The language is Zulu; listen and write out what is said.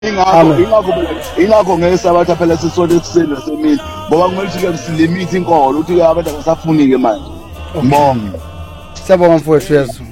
ingakho ngeke sabatha phela sisole ekuseni nasemini ngoba kumele ukuthi-ke silimite inkolo ukuthi-ke abantu abasafuni-ke manje ngibonge. Siyabonga mfowethu Yesu.